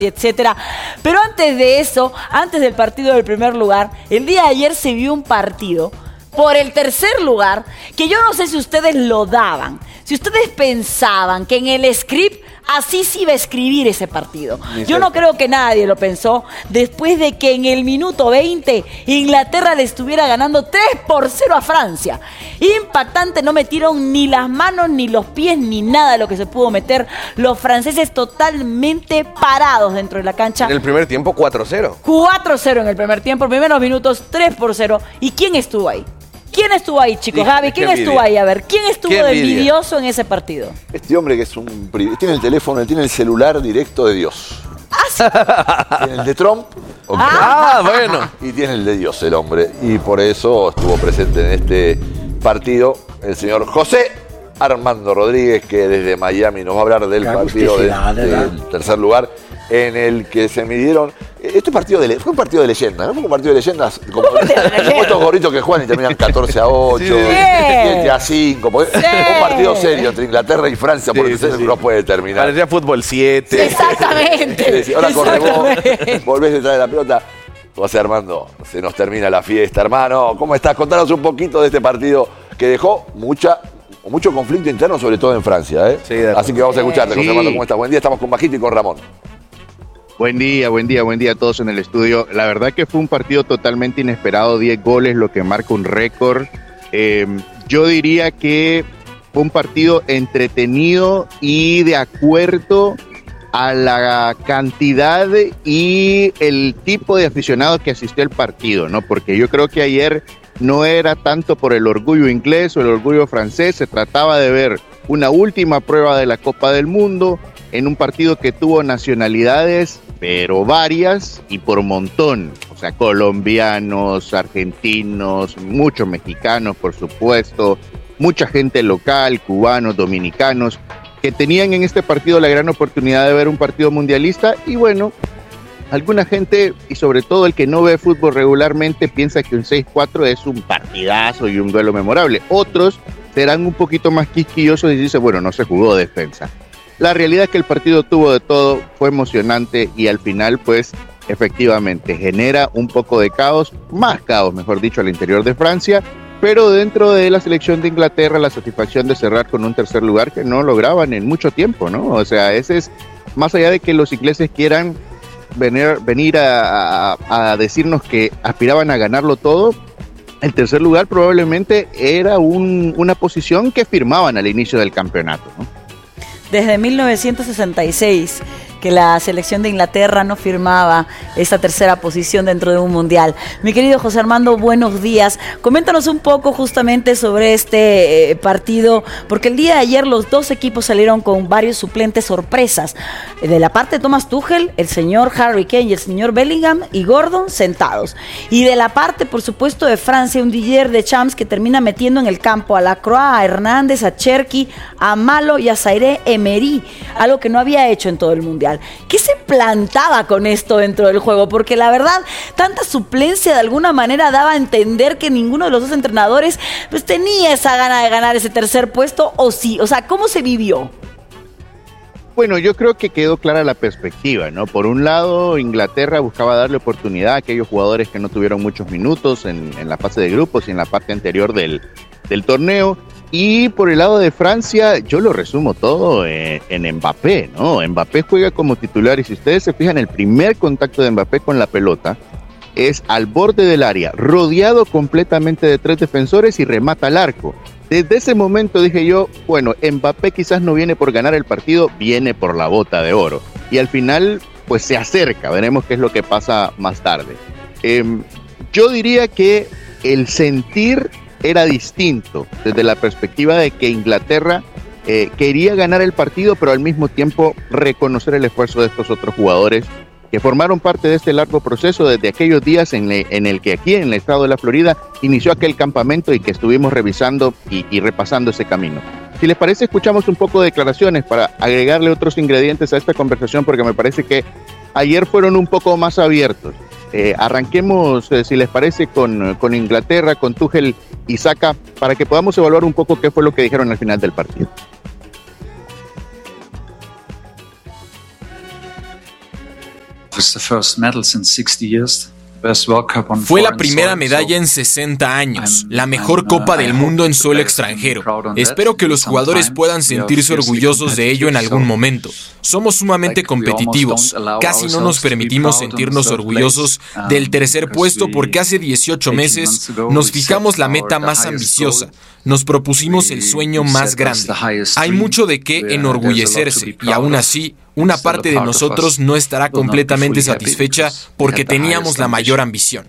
etcétera. Pero antes de eso, antes del partido del primer lugar, el día de ayer se vio un partido por el tercer lugar que yo no sé si ustedes lo daban, si ustedes pensaban que en el script así se iba a escribir ese partido. Yo no creo que nadie lo pensó después de que en el minuto 20 Inglaterra le estuviera ganando 3-0 a Francia. Impactante, no metieron ni las manos, ni los pies, ni nada de lo que se pudo meter. Los franceses totalmente parados dentro de la cancha. En el primer tiempo 4-0. 4-0 en el primer tiempo, primeros minutos 3-0. ¿Y quién estuvo ahí? ¿Quién estuvo ahí, chicos? Javi, ¿quién estuvo ahí? A ver, ¿quién estuvo de envidioso en ese partido? Este hombre que es tiene el teléfono, tiene el celular directo de Dios. ¿Ah, sí? Tiene el de Trump. Okay. Bueno. Y tiene el de Dios, el hombre. Y por eso estuvo presente en este partido el señor José Armando Rodríguez, que desde Miami nos va a hablar del partido del tercer lugar, en el que se midieron. Este partido fue un partido de leyenda, ¿no? Fue un partido de leyendas, como estos gorritos que juegan y terminan 14-8, 7-5. Fue un partido serio entre Inglaterra y Francia, porque no puede terminar. Parecía fútbol 7. Sí, exactamente. Ahora corremos, volvés detrás de la pelota. José Armando, se nos termina la fiesta, hermano. ¿Cómo estás? Contanos un poquito de este partido que dejó mucho conflicto interno, sobre todo en Francia, ¿eh? Sí, así que vamos a escucharte, José Armando, ¿cómo estás? Buen día, estamos con Bajito y con Ramón. Buen día a todos en el estudio. La verdad que fue un partido totalmente inesperado, 10 goles, lo que marca un récord. Yo diría que fue un partido entretenido y de acuerdo a la cantidad y el tipo de aficionados que asistió al partido, ¿no? Porque yo creo que ayer no era tanto por el orgullo inglés o el orgullo francés, se trataba de ver una última prueba de la Copa del Mundo en un partido que tuvo nacionalidades, pero varias y por montón. O sea, colombianos, argentinos, muchos mexicanos, por supuesto, mucha gente local, cubanos, dominicanos, que tenían en este partido la gran oportunidad de ver un partido mundialista. Y bueno, alguna gente, y sobre todo el que no ve fútbol regularmente, piensa que un 6-4 es un partidazo y un duelo memorable. Otros serán un poquito más quisquillosos y dicen, bueno, no se jugó defensa. La realidad es que el partido tuvo de todo, fue emocionante y al final, pues, efectivamente, genera un poco de caos, más caos, mejor dicho, al interior de Francia, pero dentro de la selección de Inglaterra, la satisfacción de cerrar con un tercer lugar que no lograban en mucho tiempo, ¿no? O sea, ese es, más allá de que los ingleses quieran venir a decirnos que aspiraban a ganarlo todo, el tercer lugar probablemente era una posición que firmaban al inicio del campeonato, ¿no? Desde 1966 que la selección de Inglaterra no firmaba esta tercera posición dentro de un mundial. Mi querido José Armando, buenos días. Coméntanos un poco justamente sobre este partido, porque el día de ayer los dos equipos salieron con varios suplentes sorpresas. De la parte de Thomas Tuchel, el señor Harry Kane y el señor Bellingham y Gordon sentados. Y de la parte, por supuesto, de Francia, un Didier Deschamps que termina metiendo en el campo a Lacroix, a Hernández, a Cherki, a Malo y a Zaire Emery, algo que no había hecho en todo el mundial. ¿Qué se plantaba con esto dentro del juego? Porque la verdad, tanta suplencia de alguna manera daba a entender que ninguno de los dos entrenadores pues tenía esa gana de ganar ese tercer puesto, o sí. O sea, ¿cómo se vivió? Bueno, yo creo que quedó clara la perspectiva, ¿no? Por un lado, Inglaterra buscaba darle oportunidad a aquellos jugadores que no tuvieron muchos minutos en la fase de grupos y en la parte anterior del torneo. Y por el lado de Francia, yo lo resumo todo en Mbappé, ¿no? Mbappé juega como titular y si ustedes se fijan, el primer contacto de Mbappé con la pelota es al borde del área, rodeado completamente de 3 defensores y remata al arco. Desde ese momento dije yo, bueno, Mbappé quizás no viene por ganar el partido, viene por la bota de oro. Y al final, pues se acerca, veremos qué es lo que pasa más tarde. Yo diría que el sentir era distinto desde la perspectiva de que Inglaterra quería ganar el partido, pero al mismo tiempo reconocer el esfuerzo de estos otros jugadores que formaron parte de este largo proceso desde aquellos días en el que aquí en el estado de la Florida inició aquel campamento y que estuvimos revisando y repasando ese camino. Si les parece, escuchamos un poco de declaraciones para agregarle otros ingredientes a esta conversación, porque me parece que ayer fueron un poco más abiertos. Arranquemos, si les parece, con Inglaterra, con Tuchel y Saka, para que podamos evaluar un poco qué fue lo que dijeron al final del partido. Fue la primera medalla en 60 años, la mejor Copa del Mundo en suelo extranjero. Espero que los jugadores puedan sentirse orgullosos de ello en algún momento. Somos sumamente competitivos. Casi no nos permitimos sentirnos orgullosos del tercer puesto porque hace 18 meses nos fijamos la meta más ambiciosa. Nos propusimos el sueño más grande. Hay mucho de qué enorgullecerse y aún así, una parte de nosotros no estará completamente satisfecha porque teníamos la mayor ambición.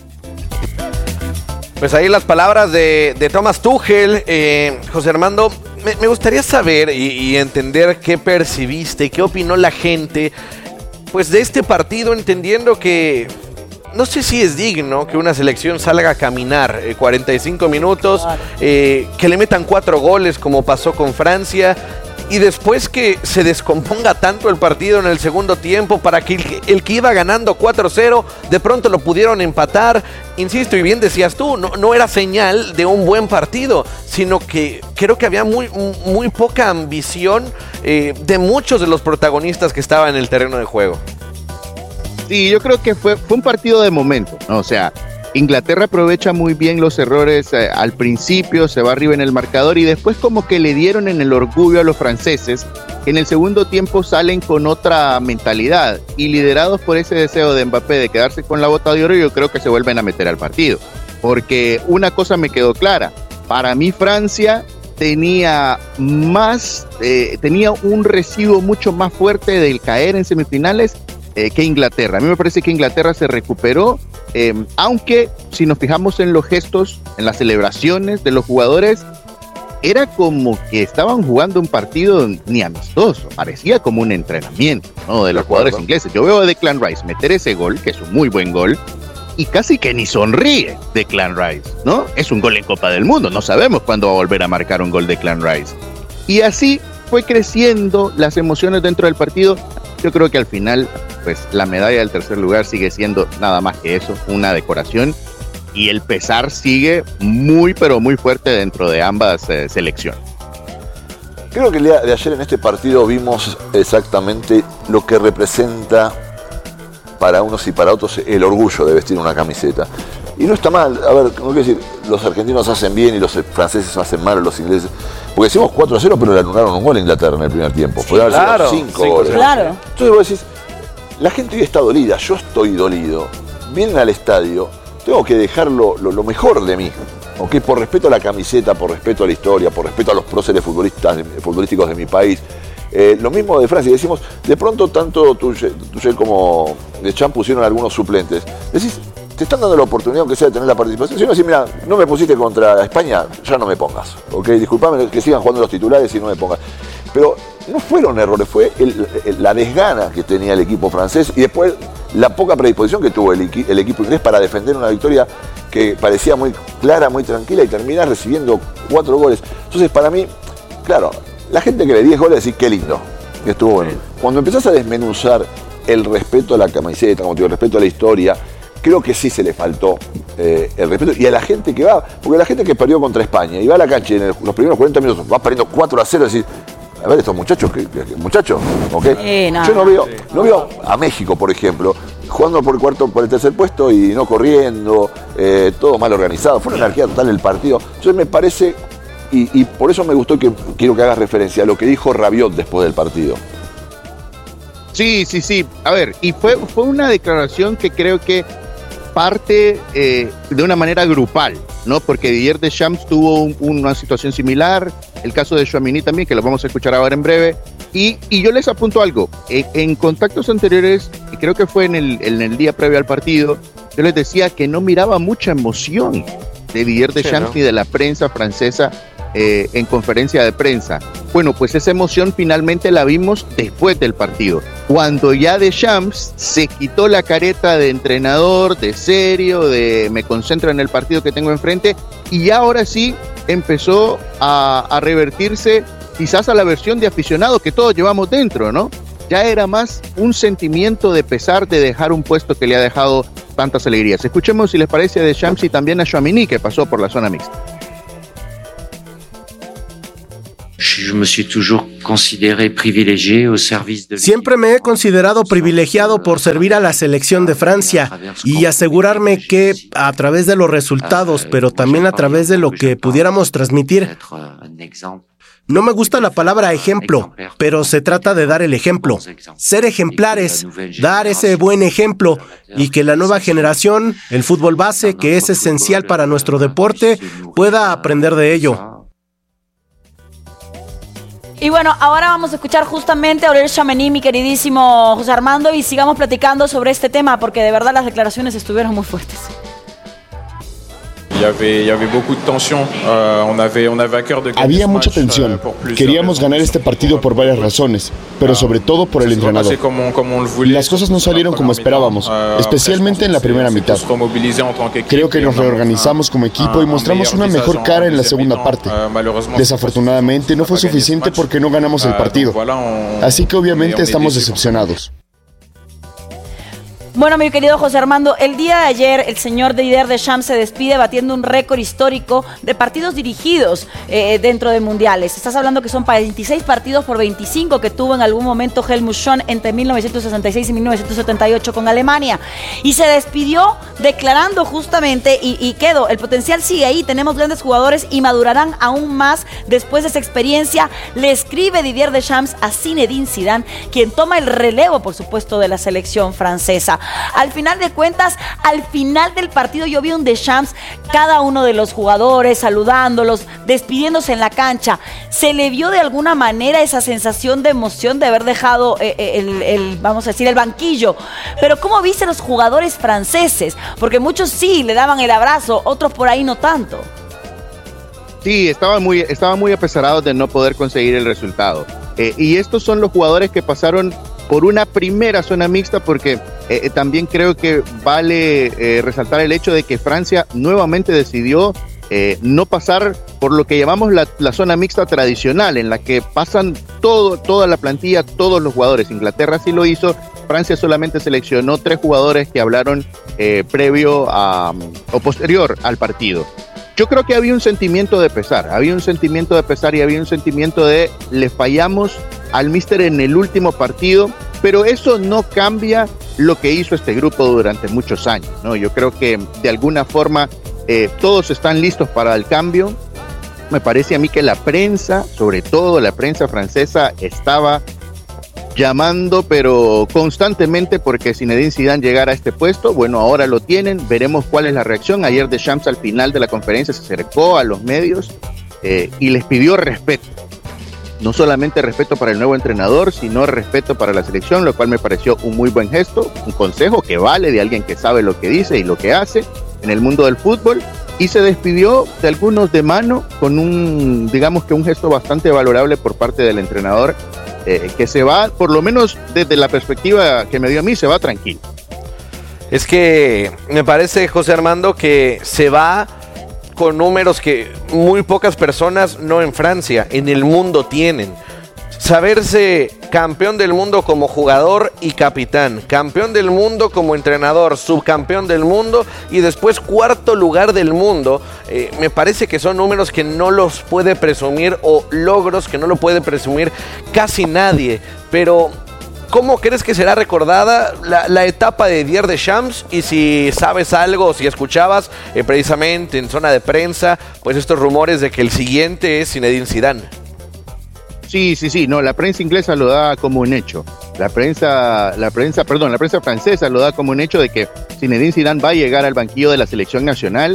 Pues ahí las palabras de Thomas Tuchel. José Armando, me gustaría saber y entender qué percibiste, qué opinó la gente pues de este partido, entendiendo que no sé si es digno que una selección salga a caminar 45 minutos, que le metan 4 goles como pasó con Francia, y después que se descomponga tanto el partido en el segundo tiempo para que el que iba ganando 4-0 de pronto lo pudieron empatar. Insisto, y bien decías tú, no era señal de un buen partido, sino que creo que había muy poca ambición de muchos de los protagonistas que estaban en el terreno de juego. Sí, yo creo que fue un partido de momento, ¿no? O sea, Inglaterra aprovecha muy bien los errores al principio, se va arriba en el marcador y después como que le dieron en el orgullo a los franceses, que en el segundo tiempo salen con otra mentalidad y liderados por ese deseo de Mbappé de quedarse con la bota de oro, yo creo que se vuelven a meter al partido. Porque una cosa me quedó clara, para mí Francia tenía un residuo mucho más fuerte del caer en semifinales que Inglaterra. A mí me parece que Inglaterra se recuperó, aunque si nos fijamos en los gestos, en las celebraciones de los jugadores, era como que estaban jugando un partido ni amistoso, parecía como un entrenamiento, ¿no? De los jugadores ingleses. Yo veo a Declan Rice meter ese gol, que es un muy buen gol, y casi que ni sonríe Declan Rice, ¿no? Es un gol en Copa del Mundo, no sabemos cuándo va a volver a marcar un gol Declan Rice. Y así fue creciendo las emociones dentro del partido. Yo creo que al final, pues la medalla del tercer lugar sigue siendo nada más que eso, una decoración, y el pesar sigue muy, pero muy fuerte dentro de ambas selecciones. Creo que el día de ayer en este partido vimos exactamente lo que representa para unos y para otros el orgullo de vestir una camiseta. Y no está mal, a ver, no quiero decir, los argentinos hacen bien y los franceses hacen mal, los ingleses. Porque decimos 4-0, pero le anularon un gol a Inglaterra en el primer tiempo. Podría haber sido 5 goles. Claro. Entonces vos decís, la gente hoy está dolida, yo estoy dolido. Vienen al estadio, tengo que dejar lo mejor de mí. ¿Okay? Por respeto a la camiseta, por respeto a la historia, por respeto a los próceres futbolísticos de mi país. Lo mismo de Francia, decimos, de pronto tanto Tuchel como Deschamps pusieron algunos suplentes. Decís, te están dando la oportunidad, aunque sea de tener la participación. Si uno dice, mira, no me pusiste contra España, ya no me pongas. ¿Okay? Disculpame que sigan jugando los titulares y no me pongas. Pero no fueron errores, fue la desgana que tenía el equipo francés y después la poca predisposición que tuvo el equipo inglés para defender una victoria que parecía muy clara, muy tranquila y termina recibiendo 4 goles. Entonces, para mí, claro, la gente que ve 10 goles dice, qué lindo, que estuvo bueno. Cuando empezás a desmenuzar el respeto a la camiseta, como te digo, el respeto a la historia, creo que sí se le faltó el respeto. Y a la gente que va, porque la gente que perdió contra España y va a la cancha y en los primeros 40 minutos va perdiendo 4-0, decir, a ver, estos muchachos, muchachos, ¿okay? Yo no veo a México, por ejemplo, jugando por el tercer puesto y no corriendo, todo mal organizado. Fue una anarquía total el partido. Entonces me parece, y por eso me gustó que quiero que hagas referencia a lo que dijo Rabiot después del partido. Sí. A ver, y fue una declaración que creo que parte de una manera grupal, ¿no? Porque Didier Deschamps tuvo una situación similar, el caso de Tchouaméni también, que lo vamos a escuchar ahora en breve, y yo les apunto algo, en contactos anteriores, y creo que fue en el día previo al partido, yo les decía que no miraba mucha emoción de Didier Deschamps ni de la prensa francesa en conferencia de prensa. Bueno, pues esa emoción finalmente la vimos después del partido, cuando ya Deschamps se quitó la careta de entrenador, de serio, de me concentro en el partido que tengo enfrente, y ya ahora sí empezó a revertirse quizás a la versión de aficionado que todos llevamos dentro, ¿no? Ya era más un sentimiento de pesar de dejar un puesto que le ha dejado tantas alegrías. Escuchemos si les parece a Deschamps y también a Tchouaméni, que pasó por la zona mixta. Siempre me he considerado privilegiado por servir a la selección de Francia y asegurarme que a través de los resultados, pero también a través de lo que pudiéramos transmitir. No me gusta la palabra ejemplo, pero se trata de dar el ejemplo. Ser ejemplares, dar ese buen ejemplo y que la nueva generación, el fútbol base, que es esencial para nuestro deporte, pueda aprender de ello. Y bueno, ahora vamos a escuchar justamente a Aurel Tchouameni, mi queridísimo José Armando, y sigamos platicando sobre este tema, porque de verdad las declaraciones estuvieron muy fuertes. Había mucha tensión. Queríamos ganar este partido por varias razones, pero sobre todo por el entrenador. Las cosas no salieron como esperábamos, especialmente en la primera mitad. Creo que nos reorganizamos como equipo y mostramos una mejor cara en la segunda parte. Desafortunadamente no fue suficiente porque no ganamos el partido. Así que obviamente estamos decepcionados. Bueno, mi querido José Armando, el día de ayer el señor Didier Deschamps se despide batiendo un récord histórico de partidos dirigidos dentro de mundiales. Estás hablando que son 26 partidos por 25 que tuvo en algún momento Helmut Schön entre 1966 y 1978 con Alemania. Y se despidió declarando justamente, y quedó, el potencial sigue ahí, tenemos grandes jugadores y madurarán aún más después de esa experiencia. Le escribe Didier Deschamps a Zinedine Zidane, quien toma el relevo, por supuesto, de la selección francesa. Al final de cuentas, al final del partido yo vi un Deschamps, cada uno de los jugadores saludándolos, despidiéndose en la cancha. Se le vio de alguna manera esa sensación de emoción de haber dejado vamos a decir, el banquillo. Pero ¿cómo viste a los jugadores franceses? Porque muchos sí le daban el abrazo, otros por ahí no tanto. Sí, estaban muy apesarados de no poder conseguir el resultado. Y estos son los jugadores que pasaron por una primera zona mixta, porque también creo que vale resaltar el hecho de que Francia nuevamente decidió no pasar por lo que llamamos la zona mixta tradicional, en la que pasan toda la plantilla, todos los jugadores. Inglaterra sí lo hizo, Francia solamente seleccionó 3 jugadores que hablaron previo o posterior al partido. Yo creo que había un sentimiento de pesar y había un sentimiento de le fallamos al míster en el último partido, pero eso no cambia lo que hizo este grupo durante muchos años, ¿no? Yo creo que de alguna forma todos están listos para el cambio. Me parece a mí que la prensa, sobre todo la prensa francesa, estaba llamando pero constantemente porque Zinedine Zidane llegara a este puesto. Bueno, ahora lo tienen, veremos cuál es la reacción. Ayer Deschamps al final de la conferencia se acercó a los medios y les pidió respeto. No solamente respeto para el nuevo entrenador, sino respeto para la selección, lo cual me pareció un muy buen gesto, un consejo que vale de alguien que sabe lo que dice y lo que hace en el mundo del fútbol. Y se despidió de algunos de mano con un gesto bastante valorable por parte del entrenador, que se va, por lo menos desde la perspectiva que me dio a mí, se va tranquilo. Es que me parece, José Armando, que se va con números que muy pocas personas, no en Francia, en el mundo tienen. Saberse campeón del mundo como jugador y capitán, campeón del mundo como entrenador, subcampeón del mundo y después 4º lugar del mundo, me parece que son números que no los puede presumir, o logros que no lo puede presumir casi nadie. Pero ¿cómo crees que será recordada la etapa de Didier Deschamps? Y si sabes algo, si escuchabas precisamente en zona de prensa, pues estos rumores de que el siguiente es Zinedine Zidane. Sí, no, la prensa inglesa lo da como un hecho. La prensa francesa lo da como un hecho de que Zinedine Zidane va a llegar al banquillo de la selección nacional.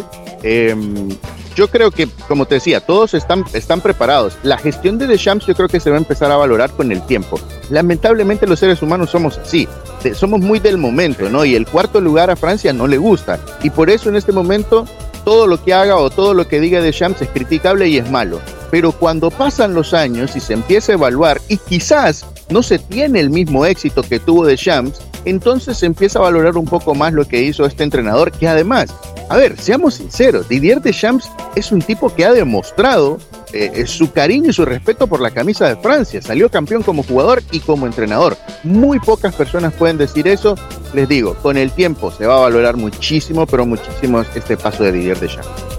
Yo creo que, como te decía, todos están preparados. La gestión de Deschamps yo creo que se va a empezar a valorar con el tiempo. Lamentablemente los seres humanos somos así, somos muy del momento, ¿no? Y el 4º lugar a Francia no le gusta. Y por eso en este momento todo lo que haga o todo lo que diga Deschamps es criticable y es malo. Pero cuando pasan los años y se empieza a evaluar y quizás no se tiene el mismo éxito que tuvo Deschamps, entonces se empieza a valorar un poco más lo que hizo este entrenador, que además, a ver, seamos sinceros, Didier Deschamps es un tipo que ha demostrado su cariño y su respeto por la camisa de Francia. Salió campeón como jugador y como entrenador. Muy pocas personas pueden decir eso. Les digo, con el tiempo se va a valorar muchísimo, pero muchísimo este paso de Didier Deschamps.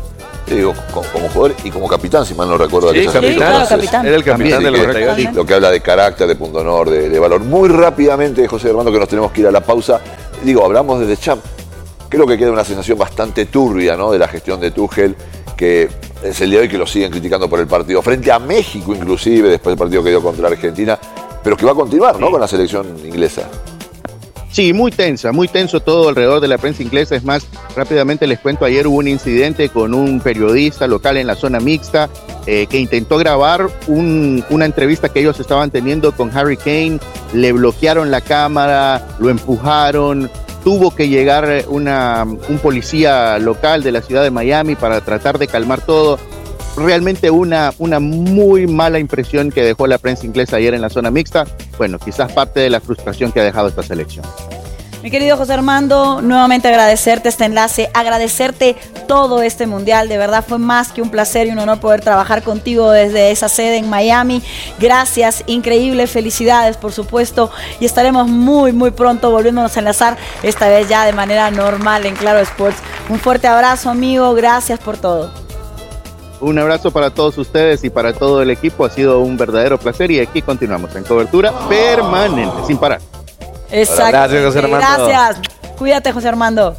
digo, como jugador y como capitán, si mal no recuerdo. Sí, capitán. Era el capitán de los Regalis. Lo que habla de carácter, de punto honor, de valor. Muy rápidamente, José Armando, que nos tenemos que ir a la pausa. Digo, hablamos de Deschamps. Creo que queda una sensación bastante turbia, ¿no?, de la gestión de Tuchel, que es el día de hoy que lo siguen criticando por el partido frente a México, inclusive, después del partido que dio contra Argentina, pero que va a continuar, ¿no?, con la selección inglesa. Sí, muy tenso todo alrededor de la prensa inglesa. Es más, rápidamente les cuento, ayer hubo un incidente con un periodista local en la zona mixta que intentó grabar una entrevista que ellos estaban teniendo con Harry Kane. Le bloquearon la cámara, lo empujaron. Tuvo que llegar un policía local de la ciudad de Miami para tratar de calmar todo. Realmente una muy mala impresión que dejó la prensa inglesa ayer en la zona mixta. Bueno, quizás parte de la frustración que ha dejado esta selección. Mi querido José Armando, nuevamente agradecerte este enlace, agradecerte todo este mundial. De verdad fue más que un placer y un honor poder trabajar contigo desde esa sede en Miami. Gracias, increíble, felicidades por supuesto, y estaremos muy pronto volviéndonos a enlazar, esta vez ya de manera normal en Claro Sports. Un fuerte abrazo, amigo, gracias por todo. Un abrazo para todos ustedes y para todo el equipo. Ha sido un verdadero placer y aquí continuamos en cobertura permanente, sin parar. Exacto. Gracias, José Armando. Gracias. Cuídate, José Armando.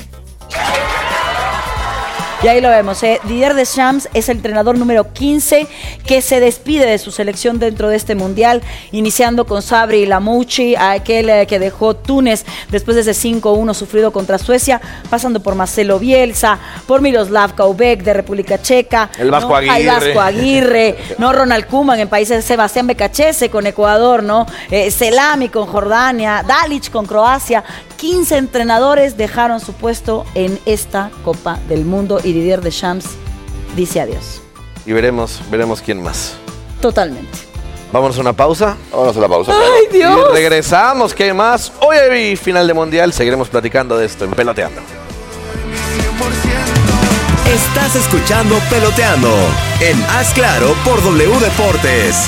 Y ahí lo vemos, Didier Deschamps es el entrenador número 15 que se despide de su selección dentro de este mundial, iniciando con Sabri Lamouchi, aquel que dejó Túnez después de ese 5-1 sufrido contra Suecia, pasando por Marcelo Bielsa, por Miroslav Koubek de República Checa, el Vasco Aguirre, Vasco Aguirre, no, Ronald Koeman en países, Sebastián Becachese con Ecuador, ¿no? Selami con Jordania, Dalic con Croacia. 15 entrenadores dejaron su puesto en esta Copa del Mundo y Didier Deschamps dice adiós. Y veremos quién más. Totalmente. Vámonos a una pausa. Vámonos a la pausa. ¡Ay, Dios! Y regresamos. ¿Qué más? Hoy hay final de Mundial. Seguiremos platicando de esto en Peloteando. Estás escuchando Peloteando en Haz Claro por W Deportes.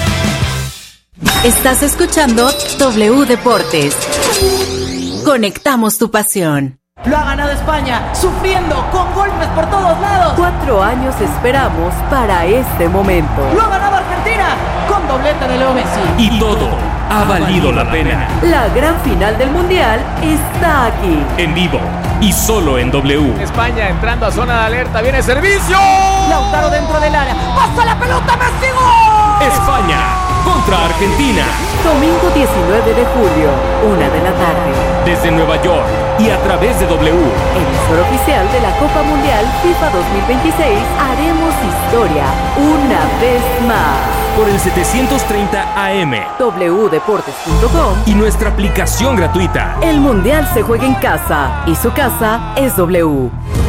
Estás escuchando W Deportes. Conectamos tu pasión. Lo ha ganado España, sufriendo, con golpes por todos lados. 4 años esperamos para este momento. Lo ha ganado Argentina, con doblete de Leo Messi. Y todo ha valido la pena. La gran final del Mundial está aquí. En vivo y solo en W. España entrando a zona de alerta, viene servicio. Lautaro dentro del área, pasa la pelota, Messi, ¡gol! España contra Argentina. Domingo 19 de julio, 1 de la tarde. Desde Nueva York y a través de W. Emisor oficial de la Copa Mundial FIFA 2026, haremos historia una vez más. Por el 730 AM. wdeportes.com y nuestra aplicación gratuita. El Mundial se juega en casa y su casa es W.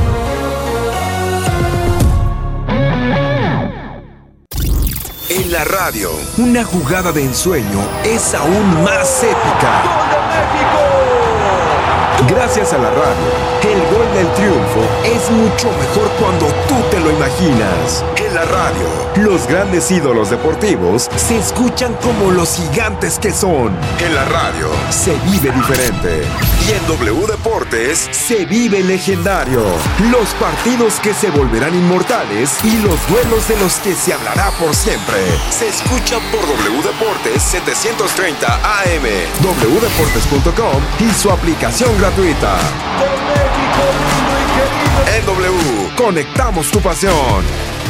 En la radio, una jugada de ensueño es aún más épica. ¡Gol de México! Gracias a la radio, el gol del triunfo es mucho mejor cuando tú te lo imaginas. En la radio, los grandes ídolos deportivos se escuchan como los gigantes que son. En la radio, se vive diferente. Y en W Deportes, se vive legendario. Los partidos que se volverán inmortales y los duelos de los que se hablará por siempre. Se escuchan por W Deportes 730 AM, wdeportes.com y su aplicación gratuita. Con México lindo y querido. En W, conectamos tu pasión.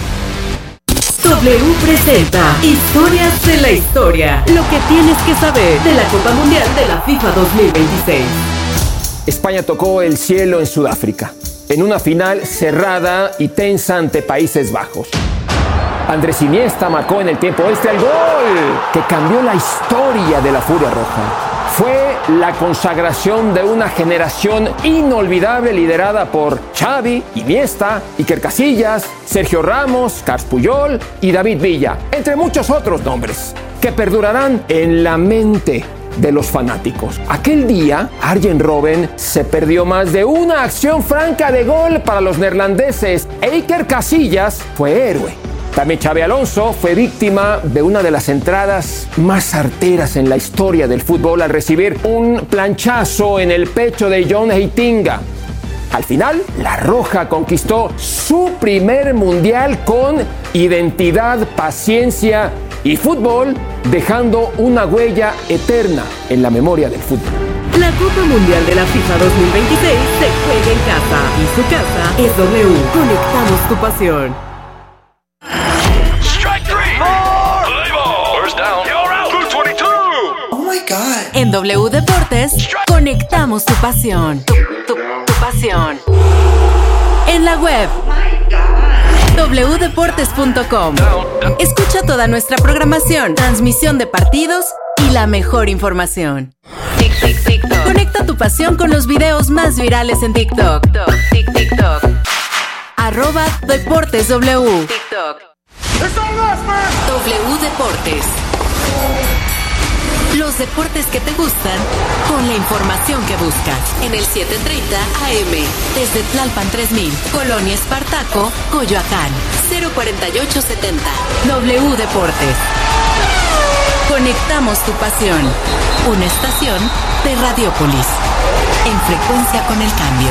W presenta Historias de la Historia. Lo que tienes que saber de la Copa Mundial de la FIFA 2026. España tocó el cielo en Sudáfrica, en una final cerrada y tensa ante Países Bajos. Andrés Iniesta marcó en el tiempo extra el gol que cambió la historia de la Furia Roja. Fue la consagración de una generación inolvidable liderada por Xavi, Iniesta, Iker Casillas, Sergio Ramos, Carles Puyol y David Villa, entre muchos otros nombres que perdurarán en la mente de los fanáticos. Aquel día, Arjen Robben se perdió más de una acción franca de gol para los neerlandeses e Iker Casillas fue héroe. También Xabi Alonso fue víctima de una de las entradas más arteras en la historia del fútbol al recibir un planchazo en el pecho de John Heitinga. Al final, la Roja conquistó su primer mundial con identidad, paciencia y fútbol, dejando una huella eterna en la memoria del fútbol. La Copa Mundial de la FIFA 2026 se juega en casa y su casa es W. Conectamos tu pasión. Strike three. First down. You're out. Blue 22. Oh my God. En W Deportes, conectamos tu pasión. Tu pasión. En la web wdeportes.com. Escucha toda nuestra programación, transmisión de partidos y la mejor información. TikTok. Conecta tu pasión con los videos más virales en TikTok. TikTok. @DeportesW. TikTok. W Deportes. Los deportes que te gustan con la información que buscas. En el 7:30 AM. Desde Tlalpan 3000, Colonia Espartaco, Coyoacán. 04870. W Deportes. Conectamos tu pasión. Una estación de Radiopolis. En frecuencia con el cambio.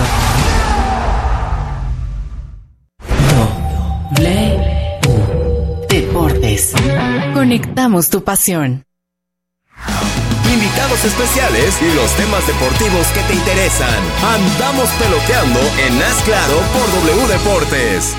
W Deportes. Conectamos tu pasión. Invitados especiales y los temas deportivos que te interesan. Andamos peloteando en Haz Claro por W Deportes.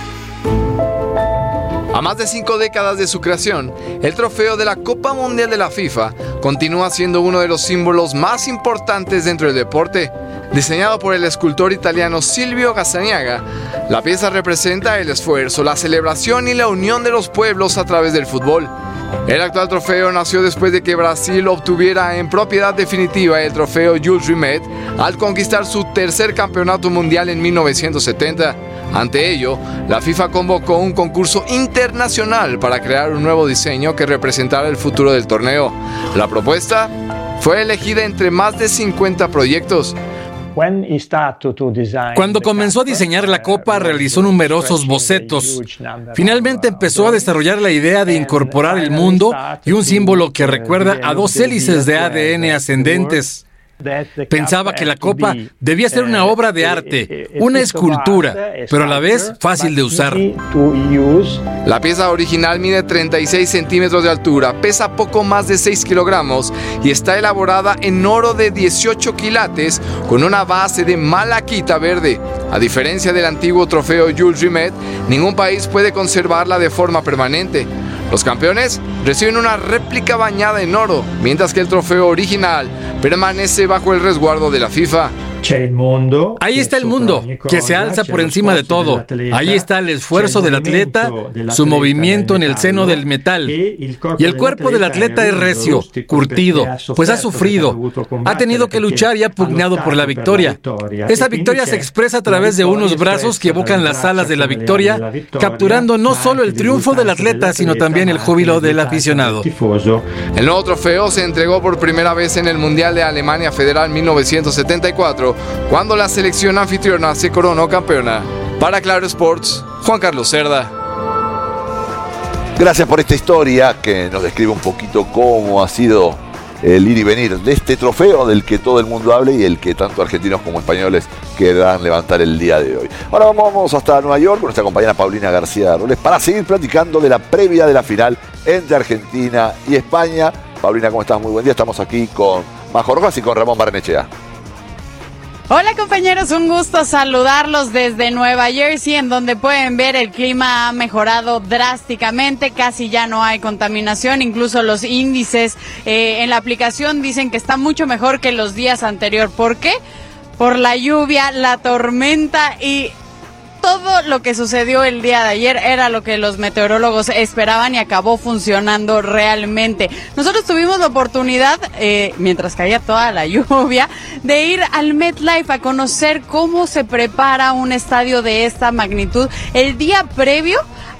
A más de 5 décadas de su creación, el trofeo de la Copa Mundial de la FIFA continúa siendo uno de los símbolos más importantes dentro del deporte. Diseñado por el escultor italiano Silvio Gazzaniga, la pieza representa el esfuerzo, la celebración y la unión de los pueblos a través del fútbol. El actual trofeo nació después de que Brasil obtuviera en propiedad definitiva el trofeo Jules Rimet al conquistar su tercer campeonato mundial en 1970. Ante ello, la FIFA convocó un concurso internacional para crear un nuevo diseño que representara el futuro del torneo. La propuesta fue elegida entre más de 50 proyectos. Cuando comenzó a diseñar la Copa, realizó numerosos bocetos. Finalmente empezó a desarrollar la idea de incorporar el mundo y un símbolo que recuerda a dos hélices de ADN ascendentes. Pensaba que la copa debía ser una obra de arte, una escultura, pero a la vez fácil de usar. La pieza original mide 36 centímetros de altura, pesa poco más de 6 kilogramos y está elaborada en oro de 18 quilates con una base de malaquita verde. A diferencia del antiguo trofeo Jules Rimet, ningún país puede conservarla de forma permanente. Los campeones reciben una réplica bañada en oro, mientras que el trofeo original permanece bajo el resguardo de la FIFA. Ahí está el mundo, que se alza por encima de todo. Ahí está el esfuerzo del atleta, su movimiento en el seno del metal. Y el cuerpo del atleta es recio, curtido, pues ha sufrido, ha tenido que luchar y ha pugnado por la victoria. Esa victoria se expresa a través de unos brazos que evocan las alas de la victoria, capturando no solo el triunfo del atleta, sino también el júbilo del aficionado. El nuevo trofeo se entregó por primera vez en el Mundial de Alemania Federal 1974, cuando la selección anfitriona se coronó campeona. Para Claro Sports, Juan Carlos Cerda. Gracias por esta historia que nos describe un poquito cómo ha sido el ir y venir de este trofeo del que todo el mundo habla y el que tanto argentinos como españoles querrán levantar el día de hoy. Ahora vamos hasta Nueva York con nuestra compañera Paulina García Robles para seguir platicando de la previa de la final entre Argentina y España. Paulina, ¿cómo estás? Muy buen día. Estamos aquí con Majo Rojas y con Ramón Barnechea. Hola compañeros, un gusto saludarlos desde Nueva Jersey, en donde pueden ver el clima ha mejorado drásticamente, casi ya no hay contaminación, incluso los índices en la aplicación dicen que está mucho mejor que los días anteriores. ¿Por qué? Por la lluvia, la tormenta y todo lo que sucedió el día de ayer era lo que los meteorólogos esperaban y acabó funcionando realmente. Nosotros tuvimos la oportunidad, mientras caía toda la lluvia, de ir al MetLife a conocer cómo se prepara un estadio de esta magnitud el día previo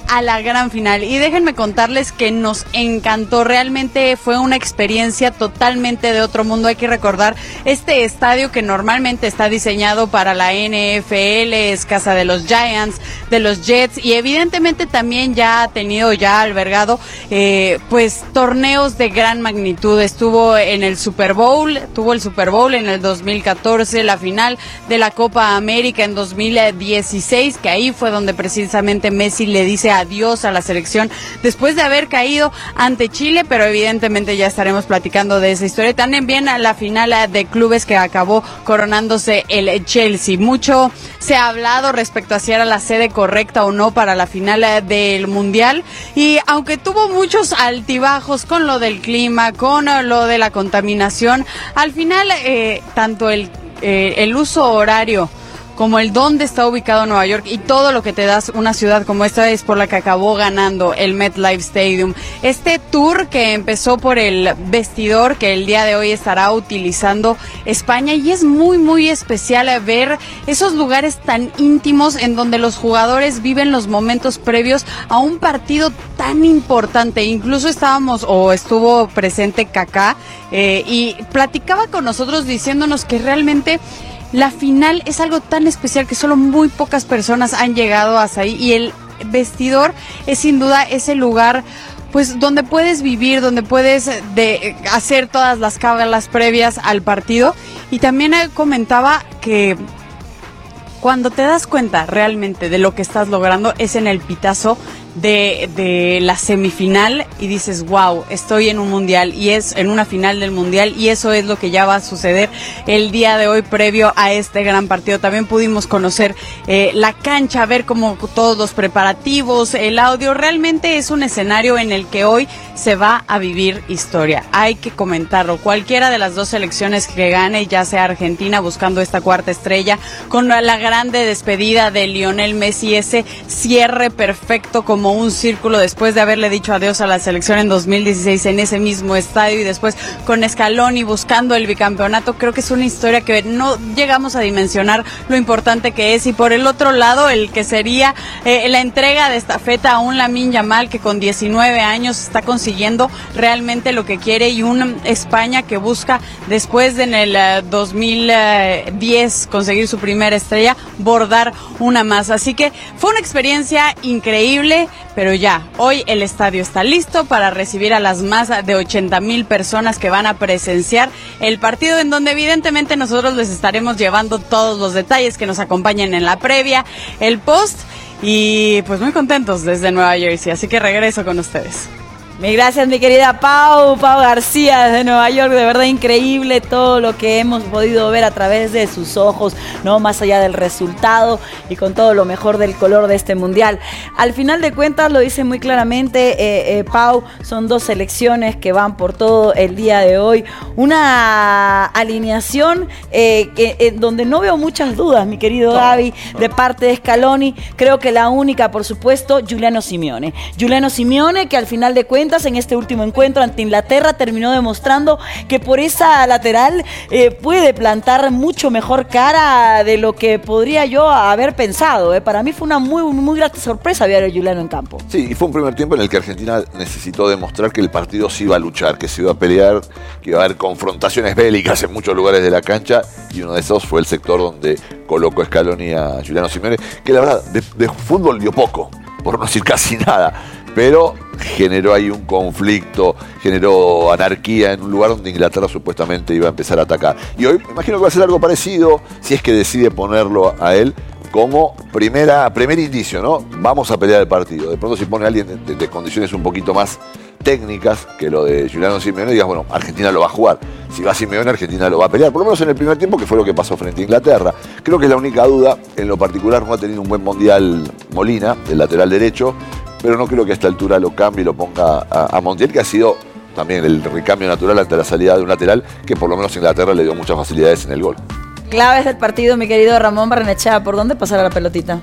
a la gran final. Y déjenme contarles que nos encantó, realmente fue una experiencia totalmente de otro mundo. Hay que recordar, este estadio que normalmente está diseñado para la NFL, es casa de los Giants, de los Jets, y evidentemente también ya ha tenido, ya albergado pues torneos de gran magnitud. Estuvo en el Super Bowl, tuvo el Super Bowl en el 2014, la final de la Copa América en 2016, que ahí fue donde precisamente Messi le dice adiós a la selección después de haber caído ante Chile, pero evidentemente ya estaremos platicando de esa historia. También viene a la final de clubes que acabó coronándose el Chelsea. Mucho se ha hablado respecto a si era la sede correcta o no para la final del Mundial, y aunque tuvo muchos altibajos con lo del clima, con lo de la contaminación, al final tanto el uso horario como el dónde está ubicado Nueva York y todo lo que te da una ciudad como esta es por la que acabó ganando el MetLife Stadium. Este tour que empezó por el vestidor que el día de hoy estará utilizando España, y es muy muy especial ver esos lugares tan íntimos en donde los jugadores viven los momentos previos a un partido tan importante. Incluso estuvo presente Kaká y platicaba con nosotros diciéndonos que realmente la final es algo tan especial que solo muy pocas personas han llegado hasta ahí, y el vestidor es sin duda ese lugar pues donde puedes vivir, donde puedes hacer todas las cábalas previas al partido. Y también comentaba que cuando te das cuenta realmente de lo que estás logrando es en el pitazo de la semifinal, y dices wow, estoy en un mundial, y es en una final del mundial, y eso es lo que ya va a suceder el día de hoy previo a este gran partido. También pudimos conocer la cancha, ver como todos los preparativos, el audio. Realmente es un escenario en el que hoy se va a vivir historia, hay que comentarlo. Cualquiera de las dos selecciones que gane, ya sea Argentina buscando esta cuarta estrella, con la grande despedida de Lionel Messi, ese cierre perfecto como un círculo después de haberle dicho adiós a la selección en 2016 en ese mismo estadio, y después con Scaloni buscando el bicampeonato. Creo que es una historia que no llegamos a dimensionar lo importante que es. Y por el otro lado, el que sería la entrega de estafeta a un Lamine Yamal, que con 19 años está consiguiendo realmente lo que quiere, y un España que busca, después de en el 2010 conseguir su primera estrella, bordar una más. Así que fue una experiencia increíble, pero ya, hoy el estadio está listo para recibir a las más de 80,000 personas que van a presenciar el partido, en donde evidentemente nosotros les estaremos llevando todos los detalles que nos acompañen en la previa, el post, y pues muy contentos desde Nueva Jersey, así que regreso con ustedes. Mil gracias, mi querida Pau García desde Nueva York. De verdad increíble todo lo que hemos podido ver a través de sus ojos, no más allá del resultado, y con todo lo mejor del color de este mundial. Al final de cuentas, lo dice muy claramente Pau, son dos selecciones que van por todo el día de hoy. Una alineación donde no veo muchas dudas, mi querido Gaby, de parte de Scaloni. Creo que la única, por supuesto, Giuliano Simeone. Giuliano Simeone, que al final de cuentas en este último encuentro ante Inglaterra terminó demostrando que por esa lateral puede plantar mucho mejor cara de lo que podría yo haber pensado. Para mí fue una muy grata sorpresa ver a Giuliano en campo. Sí, y fue un primer tiempo en el que Argentina necesitó demostrar que el partido se iba a luchar, que se iba a pelear, que iba a haber confrontaciones bélicas en muchos lugares de la cancha, y uno de esos fue el sector donde colocó Scaloni a Giuliano Simeone, que la verdad de fútbol dio poco, por no decir casi nada, pero generó ahí un conflicto, generó anarquía en un lugar donde Inglaterra supuestamente iba a empezar a atacar. Y hoy me imagino que va a ser algo parecido, si es que decide ponerlo a él como primer indicio, ¿no? Vamos a pelear el partido. De pronto si pone a alguien de condiciones un poquito más técnicas que lo de Giuliano Simeone, digas, bueno, Argentina lo va a jugar. Si va Simeone, Argentina lo va a pelear, por lo menos en el primer tiempo, que fue lo que pasó frente a Inglaterra. Creo que es la única duda. En lo particular no ha tenido un buen mundial Molina, el lateral derecho, pero no creo que a esta altura lo cambie y lo ponga a Montiel, que ha sido también el recambio natural ante la salida de un lateral que por lo menos Inglaterra le dio muchas facilidades en el gol. Claves del partido, mi querido Ramón Barrenechea, ¿por dónde pasará la pelotita?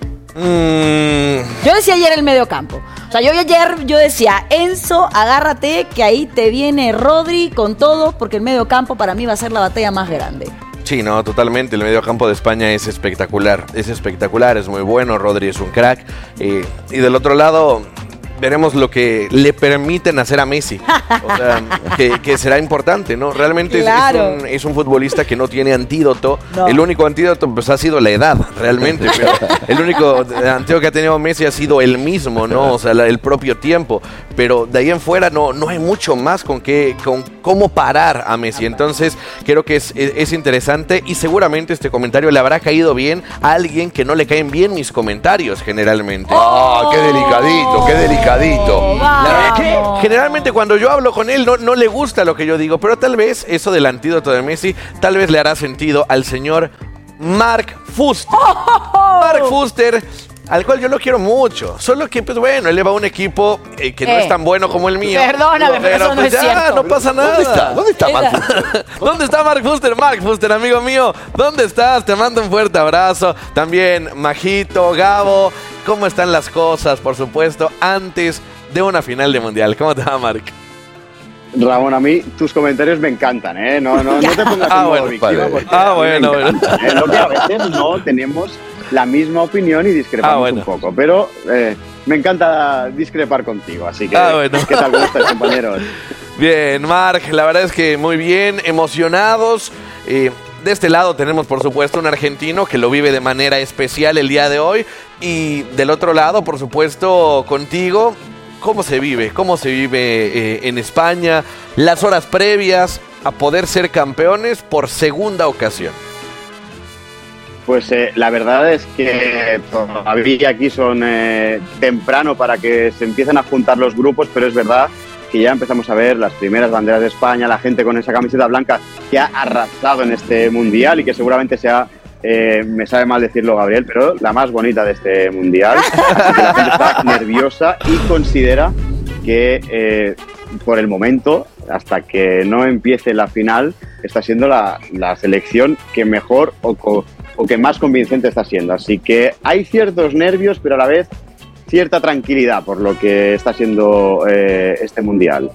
Yo decía ayer el medio campo. O sea, yo decía, Enzo, agárrate, que ahí te viene Rodri con todo, porque el medio campo para mí va a ser la batalla más grande. Sí, no, totalmente. El mediocampo de España es espectacular, es muy bueno. Rodri es un crack. Y del otro lado, veremos lo que le permiten hacer a Messi. O sea, que será importante, ¿no? Realmente claro. es un futbolista que no tiene antídoto. No. El único antídoto pues ha sido la edad, realmente. Pero el único antídoto que ha tenido Messi ha sido el mismo, ¿no? O sea, el propio tiempo. Pero de ahí en fuera no hay mucho más con cómo parar a Messi. Entonces, creo que es interesante y seguramente este comentario le habrá caído bien a alguien que no le caen bien mis comentarios generalmente. ¡Oh, qué delicadito, qué delicadito! La verdad que generalmente cuando yo hablo con él no le gusta lo que yo digo, pero tal vez eso del antídoto de Messi tal vez le hará sentido al señor Mark Fuster. Mark Fuster, al cual yo lo quiero mucho. Solo que, pues bueno, él le va a un equipo que no es tan bueno como el mío. Perdóname, pero eso no es cierto. No pasa nada. ¿Dónde está Mark Fuster? ¿Dónde está Mark Fuster? Mark Fuster, amigo mío, ¿dónde estás? Te mando un fuerte abrazo. También, Majito, Gabo, ¿cómo están las cosas? Por supuesto, antes de una final de Mundial. ¿Cómo te va, Mark? Ramón, a mí tus comentarios me encantan, ¿eh? No te pongas en modo víctima. Bueno. Lo que a veces no tenemos la misma opinión y discrepamos un poco, pero me encanta discrepar contigo, así que ¿qué tal? ¿Cómo estáis, compañeros? Bien, Marc, la verdad es que muy bien, emocionados. De este lado tenemos, por supuesto, un argentino que lo vive de manera especial el día de hoy, y del otro lado, por supuesto, contigo, ¿cómo se vive en España? Las horas previas a poder ser campeones por segunda ocasión. Pues la verdad es que todavía aquí son temprano para que se empiecen a juntar los grupos, pero es verdad que ya empezamos a ver las primeras banderas de España, la gente con esa camiseta blanca que ha arrasado en este Mundial y que seguramente sea, me sabe mal decirlo, Gabriel, pero la más bonita de este Mundial. Así que la gente está nerviosa y considera que por el momento, hasta que no empiece la final, está siendo la selección que mejor o que más convincente está siendo. Así que hay ciertos nervios, pero a la vez cierta tranquilidad por lo que está siendo este Mundial.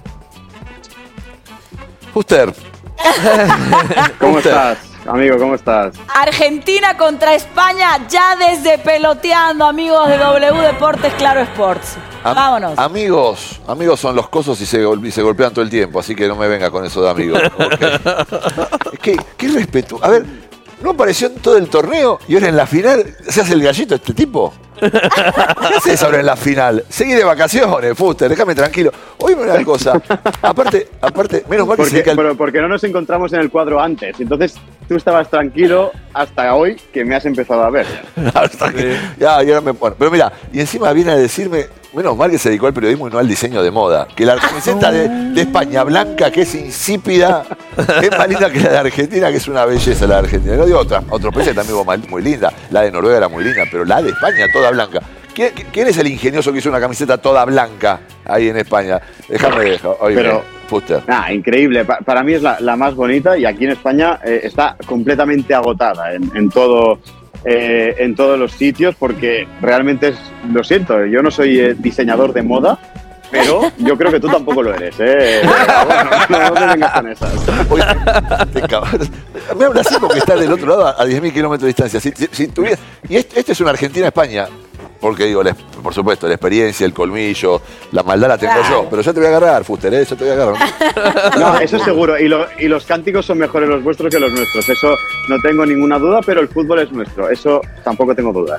Fuster. ¿Cómo estás, amigo? ¿Cómo estás? Argentina contra España, ya desde Peloteando, amigos de W Deportes Claro Sports. Vámonos. Amigos son los cosos y se golpean todo el tiempo, así que no me venga con eso de amigos. ¿Qué respeto? A ver, ¿no apareció en todo el torneo y ahora en la final se hace el gallito este tipo? ¿Qué haces ahora en la final? Seguí de vacaciones, Fuster, déjame tranquilo. Oíme una cosa. Aparte, menos mal que se dedica pero porque no nos encontramos en el cuadro antes. Entonces tú estabas tranquilo hasta hoy que me has empezado a ver. Ya, y ahora me pone. Pero mira, y encima viene a decirme, menos mal que se dedicó al periodismo y no al diseño de moda. Que la camiseta de España blanca, que es insípida, es más linda que la de Argentina, que es una belleza la de Argentina. No digo otros países también muy linda. La de Noruega era muy linda, pero la de España toda blanca. ¿Quién es el ingenioso que hizo una camiseta toda blanca ahí en España? Déjame pero Fuster. Increíble. Para mí es la más bonita y aquí en España está completamente agotada en todos los sitios porque realmente lo siento, yo no soy diseñador de moda, pero yo creo que tú tampoco lo eres, Bueno, no te vengas con esas. Oye, me hablas así porque estás del otro lado a 10.000 kilómetros de distancia. Si tuviera, y esto es una Argentina-España, porque digo, por supuesto, la experiencia, el colmillo, la maldad la tengo yo, pero yo te voy a agarrar, Fuster, yo te voy a agarrar. No, eso es seguro, y los cánticos son mejores los vuestros que los nuestros, eso no tengo ninguna duda, pero el fútbol es nuestro, eso tampoco tengo dudas.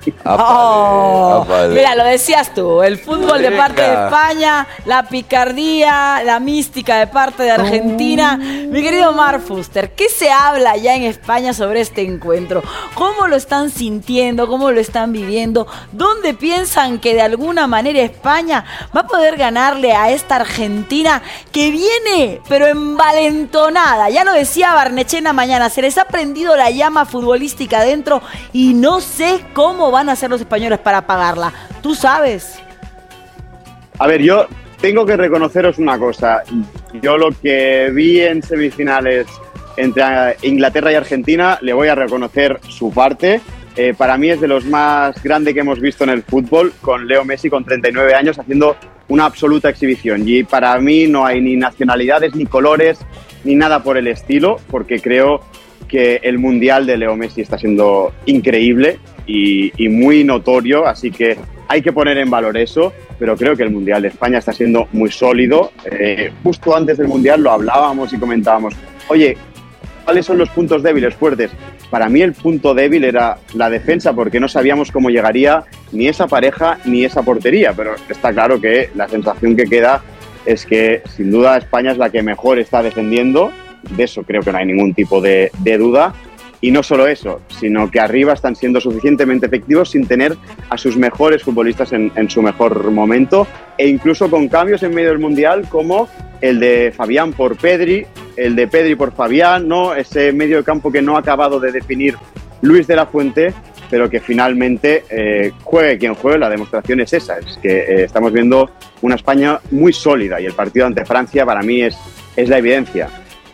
Mira, lo decías tú, el fútbol de parte de España, la picardía, la mística de parte de Argentina. Mi querido Mark Fuster, ¿qué se habla ya en España sobre este encuentro? ¿Cómo lo están sintiendo? ¿Cómo lo están viviendo? ¿Dónde piensan que de alguna manera España va a poder ganarle a esta Argentina que viene, pero envalentonada? Ya lo decía Barnechena mañana, se les ha prendido la llama futbolística adentro y no sé cómo van a hacer los españoles para apagarla. ¿Tú sabes? A ver, yo tengo que reconoceros una cosa. Yo lo que vi en semifinales entre Inglaterra y Argentina, le voy a reconocer su parte. Para mí es de los más grandes que hemos visto en el fútbol, con Leo Messi con 39 años haciendo una absoluta exhibición. Y para mí no hay ni nacionalidades, ni colores, ni nada por el estilo, porque creo que el Mundial de Leo Messi está siendo increíble y muy notorio, así que hay que poner en valor eso, pero creo que el Mundial de España está siendo muy sólido. Justo antes del Mundial lo hablábamos y comentábamos, oye, ¿cuáles son los puntos débiles, fuertes? Para mí el punto débil era la defensa, porque no sabíamos cómo llegaría ni esa pareja ni esa portería, pero está claro que la sensación que queda es que sin duda España es la que mejor está defendiendo, de eso creo que no hay ningún tipo de duda. Y no solo eso, sino que arriba están siendo suficientemente efectivos sin tener a sus mejores futbolistas en su mejor momento, e incluso con cambios en medio del Mundial como el de Fabián por Pedri, el de Pedri por Fabián, ¿no? Ese medio de campo que no ha acabado de definir Luis de la Fuente, pero que finalmente juegue quien juegue, la demostración es esa, es que estamos viendo una España muy sólida y el partido ante Francia para mí es la evidencia.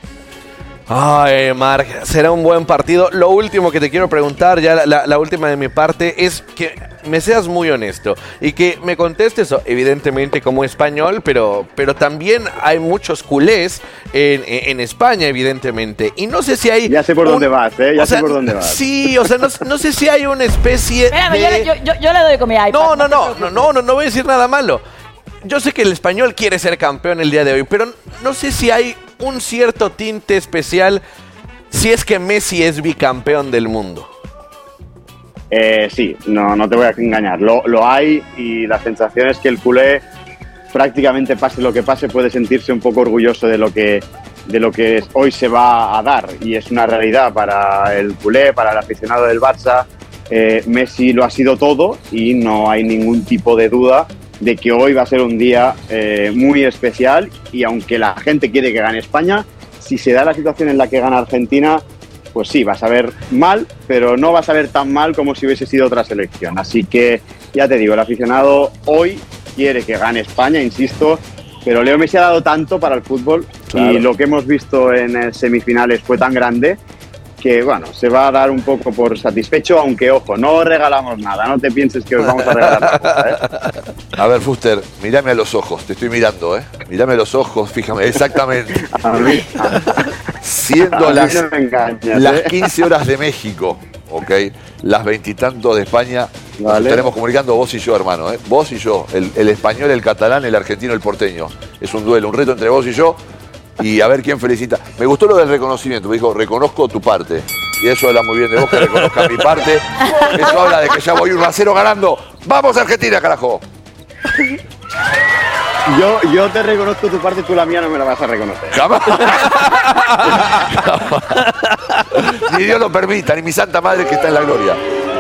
Ay, Marc, será un buen partido. Lo último que te quiero preguntar, ya la última de mi parte, es que me seas muy honesto y que me contestes, evidentemente como español, pero también hay muchos culés en España, evidentemente. Y no sé si hay... Ya sé por dónde vas, ya sé por dónde vas. Sí, o sea, no sé si hay una especie Espérame, yo le doy con mi iPad. No voy a decir nada malo. Yo sé que el español quiere ser campeón el día de hoy, pero no sé si hay un cierto tinte especial si es que Messi es bicampeón del mundo. Sí, no te voy a engañar. Lo hay, y la sensación es que el culé, prácticamente pase lo que pase, puede sentirse un poco orgulloso de lo que hoy se va a dar. Y es una realidad para el culé, para el aficionado del Barça. Messi lo ha sido todo y no hay ningún tipo de duda de que hoy va a ser un día muy especial, y aunque la gente quiere que gane España, si se da la situación en la que gana Argentina, pues sí, va a saber mal, pero no va a saber tan mal como si hubiese sido otra selección. Así que, ya te digo, el aficionado hoy quiere que gane España, insisto, pero Leo Messi ha dado tanto para el fútbol, claro, y lo que hemos visto en semifinales fue tan grande que, bueno, se va a dar un poco por satisfecho, aunque, ojo, no regalamos nada, no te pienses que os vamos a regalar nada, A ver, Fuster, mírame a los ojos, te estoy mirando, Mírame a los ojos, fíjame, exactamente. Siendo las 15 horas de México, ¿ok? Las 20 y tantos de España, nos estaremos comunicando vos y yo, hermano, Vos y yo, el español, el catalán, el argentino, el porteño. Es un duelo, un reto entre vos y yo. Y a ver quién felicita. Me gustó lo del reconocimiento, me dijo, reconozco tu parte. Y eso habla muy bien de vos, que reconozcas mi parte. Eso habla de que ya voy 1-0 ganando. ¡Vamos, Argentina, carajo! Yo te reconozco tu parte, tú la mía no me la vas a reconocer. Jamás. Ni Dios lo permita, ni mi santa madre que está en la gloria.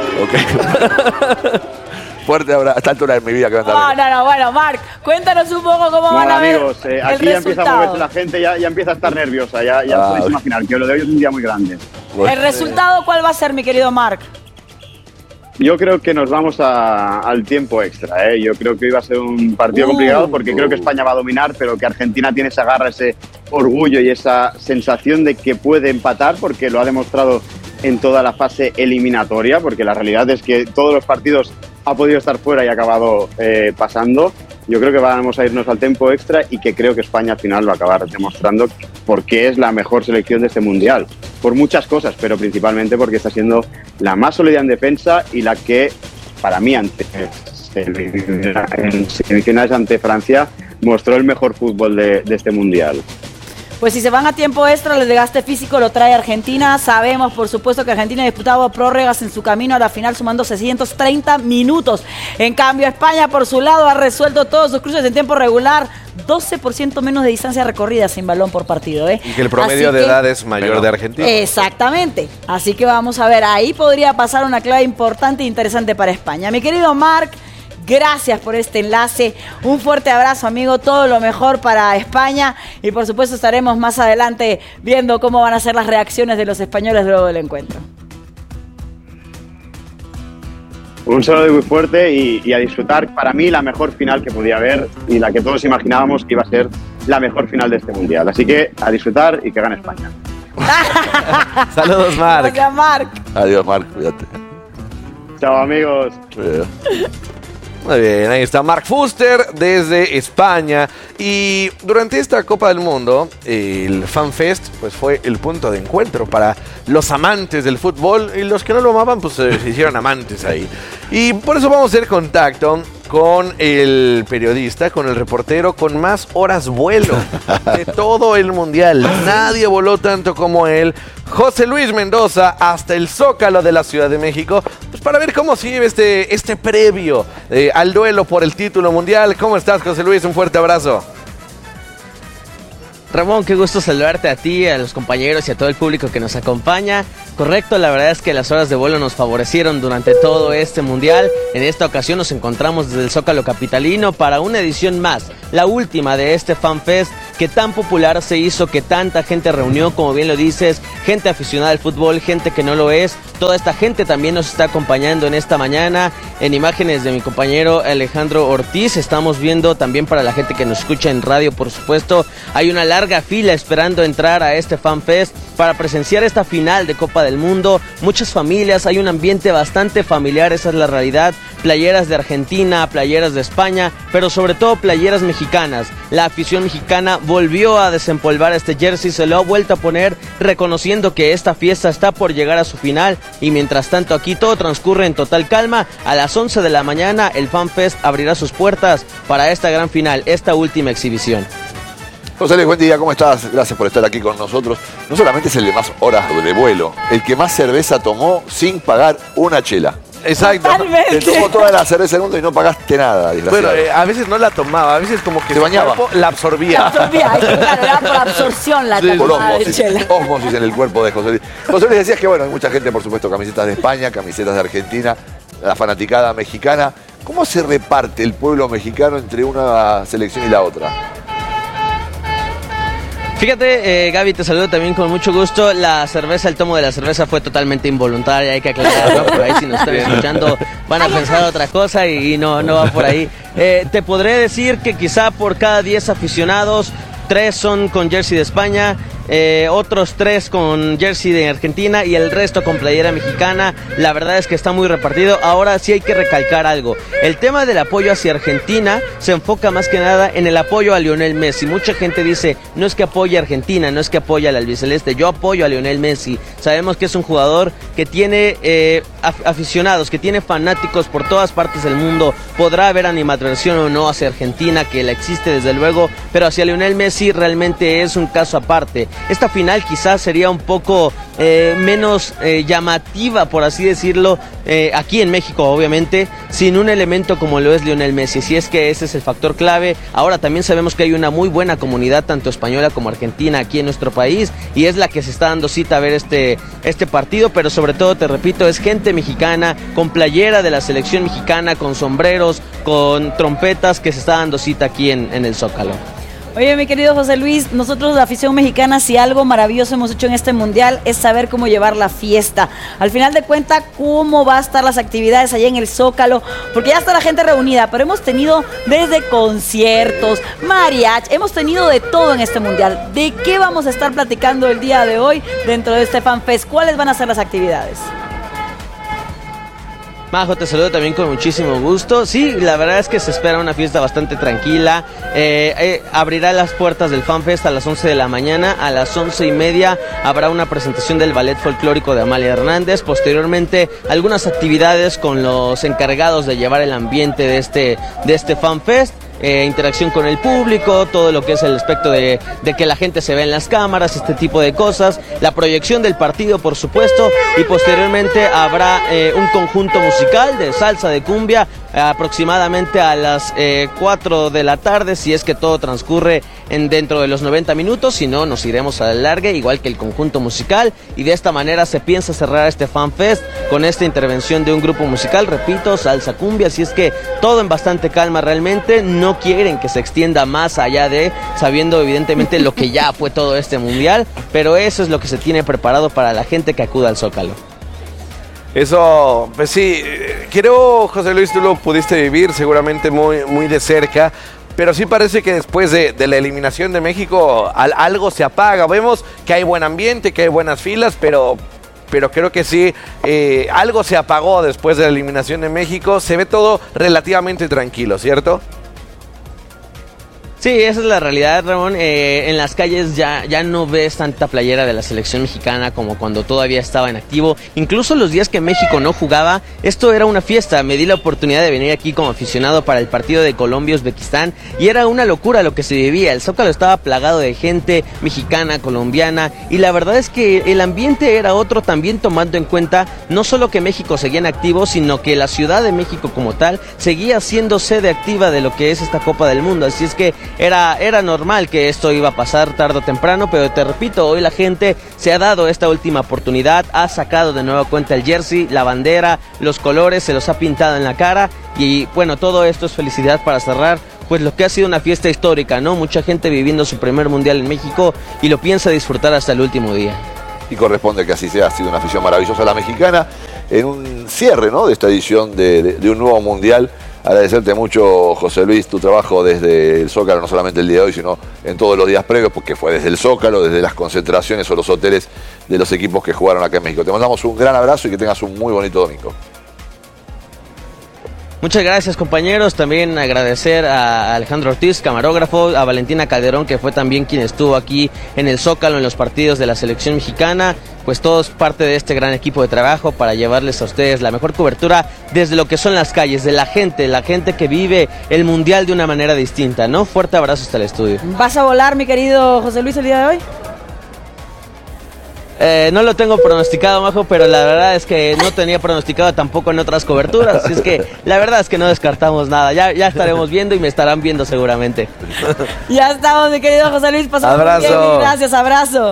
Ok. Fuerte ahora, a esta altura de mi vida que van a dar. No, bueno, Marc, cuéntanos un poco cómo van a ver amigos, aquí ya empieza a moverse la gente, ya empieza a estar nerviosa, ya podéis imaginar que lo de hoy es un día muy grande. ¿El resultado cuál va a ser, mi querido Marc? Yo creo que nos vamos al tiempo extra, Yo creo que hoy va a ser un partido complicado, porque creo que España va a dominar, pero que Argentina tiene esa garra, ese orgullo y esa sensación de que puede empatar, porque lo ha demostrado en toda la fase eliminatoria, porque la realidad es que todos los partidos ha podido estar fuera y ha acabado pasando. Yo creo que vamos a irnos al tiempo extra, y que creo que España al final va a acabar demostrando por qué es la mejor selección de este Mundial. Por muchas cosas, pero principalmente porque está siendo la más sólida en defensa y la que, para mí, en semifinales ante Francia, mostró el mejor fútbol de este Mundial. Pues si se van a tiempo extra, el desgaste físico lo trae Argentina. Sabemos, por supuesto, que Argentina ha disputado prórrogas en su camino a la final, sumando 630 minutos. En cambio, España, por su lado, ha resuelto todos sus cruces en tiempo regular. 12% menos de distancia recorrida sin balón por partido, Y que el promedio de edad es mayor de Argentina. Exactamente. Así que vamos a ver, ahí podría pasar una clave importante e interesante para España. Mi querido Marc, gracias por este enlace. Un fuerte abrazo, amigo. Todo lo mejor para España. Y por supuesto estaremos más adelante viendo cómo van a ser las reacciones de los españoles luego del encuentro. Un saludo muy fuerte y a disfrutar. Para mí, la mejor final que podía haber, y la que todos imaginábamos que iba a ser la mejor final de este Mundial. Así que a disfrutar y que gane España. Saludos, Marc. Gracias, Marc. Adiós, Marc. Cuídate. Chao, amigos. Muy bien, ahí está Marc Fuster desde España. Y durante esta Copa del Mundo, el FanFest pues fue el punto de encuentro para los amantes del fútbol, y los que no lo amaban pues se hicieron amantes ahí. Y por eso vamos a hacer contacto con el periodista, con el reportero con más horas vuelo de todo el mundial. Nadie voló tanto como él, José Luis Mendoza, hasta el Zócalo de la Ciudad de México, pues para ver cómo sigue este previo al duelo por el título mundial. ¿Cómo estás, José Luis? Un fuerte abrazo. Ramón, qué gusto saludarte a ti, a los compañeros y a todo el público que nos acompaña. Correcto, la verdad es que las horas de vuelo nos favorecieron durante todo este mundial. En esta ocasión nos encontramos desde el Zócalo capitalino para una edición más, la última de este FanFest que tan popular se hizo, que tanta gente reunió, como bien lo dices, gente aficionada al fútbol, gente que no lo es. Toda esta gente también nos está acompañando en esta mañana. En imágenes de mi compañero Alejandro Ortiz estamos viendo también, para la gente que nos escucha en radio, por supuesto, hay una larga fila esperando entrar a este FanFest para presenciar esta final de Copa del Mundo. Muchas familias, hay un ambiente bastante familiar, esa es la realidad. Playeras de Argentina, playeras de España, pero sobre todo playeras mexicanas. La afición mexicana volvió a desempolvar este jersey, se lo ha vuelto a poner, reconociendo que esta fiesta está por llegar a su final. Y mientras tanto aquí todo transcurre en total calma. A las 11 de la mañana el FanFest abrirá sus puertas para esta gran final, esta última exhibición. José Luis, buen día, ¿cómo estás? Gracias por estar aquí con nosotros. No solamente es el de más horas de vuelo, el que más cerveza tomó sin pagar una chela. Exacto. Te tomó toda la cerveza del mundo y no pagaste nada. Bueno, a veces no la tomaba, a veces como que se bañaba, la absorbía. La absorbía, claro, era por absorción la tomada de chela. Ósmosis en el cuerpo de José Luis. José Luis, decías que bueno, hay mucha gente, por supuesto, camisetas de España, camisetas de Argentina, la fanaticada mexicana. ¿Cómo se reparte el pueblo mexicano entre una selección y la otra? Fíjate, Gaby, te saludo también con mucho gusto. La cerveza, el tomo de la cerveza fue totalmente involuntaria, hay que aclararlo. Por ahí, si nos están escuchando, van a pensar otra cosa y no va por ahí. Te podré decir que quizá por cada 10 aficionados, 3 son con jersey de España, otros 3 con jersey de Argentina y el resto con playera mexicana. La verdad es que está muy repartido. Ahora sí hay que recalcar algo. El tema del apoyo hacia Argentina se enfoca más que nada en el apoyo a Lionel Messi. Mucha gente dice, no es que apoye a Argentina, no es que apoye al albiceleste, yo apoyo a Lionel Messi. Sabemos que es un jugador que tiene aficionados, que tiene fanáticos por todas partes del mundo. Podrá haber animadversión o no hacia Argentina, que la existe desde luego, pero hacia Lionel Messi realmente es un caso aparte. Esta final quizás sería un poco menos llamativa, por así decirlo, aquí en México, obviamente, sin un elemento como lo es Lionel Messi. Si es que ese es el factor clave. Ahora también sabemos que hay una muy buena comunidad, tanto española como argentina, aquí en nuestro país, y es la que se está dando cita a ver este partido, pero sobre todo, te repito, es gente mexicana, con playera de la selección mexicana, con sombreros, con trompetas, que se está dando cita aquí en el Zócalo. Oye, mi querido José Luis, nosotros la afición mexicana, si algo maravilloso hemos hecho en este mundial es saber cómo llevar la fiesta. Al final de cuentas, cómo va a estar las actividades allá en el Zócalo, porque ya está la gente reunida, pero hemos tenido desde conciertos, mariachi, hemos tenido de todo en este mundial. ¿De qué vamos a estar platicando el día de hoy dentro de este FanFest? ¿Cuáles van a ser las actividades? Majo, te saludo también con muchísimo gusto. Sí, la verdad es que se espera una fiesta bastante tranquila. Abrirá las puertas del FanFest a las 11 de la mañana. A las 11:30 habrá una presentación del ballet folclórico de Amalia Hernández. Posteriormente, algunas actividades con los encargados de llevar el ambiente de este FanFest. Interacción con el público, todo lo que es el aspecto de que la gente se ve en las cámaras, este tipo de cosas, la proyección del partido, por supuesto, y posteriormente habrá un conjunto musical de salsa, de cumbia, aproximadamente a las 4 de la tarde, si es que todo transcurre dentro de los 90 minutos, si no, nos iremos al alargue, igual que el conjunto musical, y de esta manera se piensa cerrar este FanFest con esta intervención de un grupo musical, repito, salsa, cumbia, si es que todo en bastante calma realmente. No quieren que se extienda más allá de, sabiendo evidentemente lo que ya fue todo este mundial, pero eso es lo que se tiene preparado para la gente que acuda al Zócalo. Eso, pues sí, creo, José Luis, tú lo pudiste vivir seguramente muy de cerca, pero sí parece que después de la eliminación de México algo se apaga. Vemos que hay buen ambiente, que hay buenas filas, pero creo que sí, algo se apagó después de la eliminación de México. Se ve todo relativamente tranquilo, ¿cierto? Sí, esa es la realidad, Ramón. En las calles ya no ves tanta playera de la selección mexicana como cuando todavía estaba en activo. Incluso los días que México no jugaba, esto era una fiesta. Me di la oportunidad de venir aquí como aficionado para el partido de Colombia-Uzbekistán y era una locura lo que se vivía. El Zócalo estaba plagado de gente mexicana, colombiana, y la verdad es que el ambiente era otro, también tomando en cuenta no solo que México seguía en activo, sino que la Ciudad de México como tal seguía siendo sede activa de lo que es esta Copa del Mundo. Así es que era normal que esto iba a pasar tarde o temprano, pero te repito, hoy la gente se ha dado esta última oportunidad, ha sacado de nueva cuenta el jersey, la bandera, los colores, se los ha pintado en la cara y bueno, todo esto es felicidad para cerrar pues lo que ha sido una fiesta histórica, ¿no? Mucha gente viviendo su primer mundial en México y lo piensa disfrutar hasta el último día. Y corresponde que así sea, ha sido una afición maravillosa la mexicana en un cierre, ¿no?, de esta edición de un nuevo mundial. Agradecerte mucho, José Luis, tu trabajo desde el Zócalo, no solamente el día de hoy, sino en todos los días previos, porque fue desde el Zócalo, desde las concentraciones o los hoteles de los equipos que jugaron acá en México. Te mandamos un gran abrazo y que tengas un muy bonito domingo. Muchas gracias, compañeros. También agradecer a Alejandro Ortiz, camarógrafo, a Valentina Calderón, que fue también quien estuvo aquí en el Zócalo en los partidos de la selección mexicana. Pues todos parte de este gran equipo de trabajo para llevarles a ustedes la mejor cobertura desde lo que son las calles, de la gente que vive el Mundial de una manera distinta, ¿no? Fuerte abrazo hasta el estudio. ¿Vas a volar, mi querido José Luis, el día de hoy? No lo tengo pronosticado, Majo, pero la verdad es que no tenía pronosticado tampoco en otras coberturas. Así es que la verdad es que no descartamos nada. Ya estaremos viendo y me estarán viendo seguramente. Ya estamos, mi querido José Luis. Abrazo. Bien, gracias, abrazo.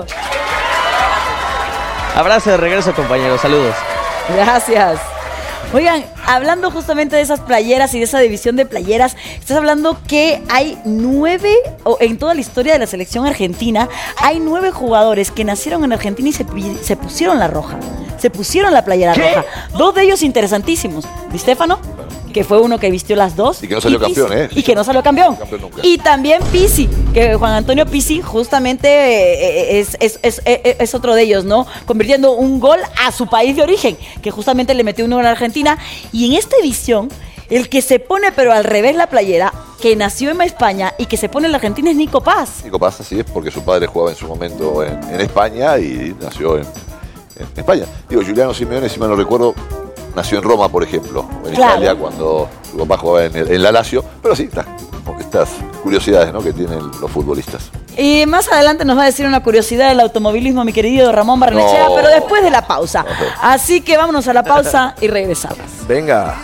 Abrazo de regreso, compañeros. Saludos. Gracias. Oigan, hablando justamente de esas playeras y de esa división de playeras, estás hablando que hay 9, o en toda la historia de la selección argentina, hay 9 jugadores que nacieron en Argentina y se pusieron la roja. Se pusieron la playera roja. 2 de ellos interesantísimos. Di Stéfano, que fue uno que vistió las 2. Y que no salió campeón, ¿eh? Y que no salió campeón. Y también Pizzi, que Juan Antonio Pizzi justamente es otro de ellos, ¿no? Convirtiendo un gol a su país de origen, que justamente le metió uno en Argentina. Y en esta edición, el que se pone pero al revés la playera, que nació en España y que se pone en la Argentina, es Nico Paz. Nico Paz, así es, porque su padre jugaba en su momento en España y nació en España. Digo, Giuliano Simeone, si mal no recuerdo, nació en Roma, por ejemplo, en Italia, cuando su papá jugaba en la Lazio. Pero sí, estas curiosidades, ¿no?, que tienen los futbolistas. Y más adelante nos va a decir una curiosidad del automovilismo mi querido Ramón Barnechea, pero después de la pausa. Así que vámonos a la pausa y regresamos. Venga.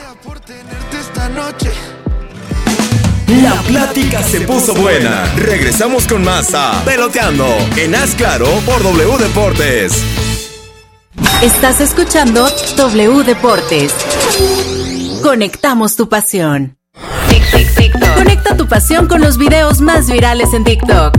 La plática se puso buena. Regresamos con más a Peloteando en Haz Claro por W Deportes. Estás escuchando W Deportes. Conectamos tu pasión. Conecta tu pasión con los videos más virales en TikTok.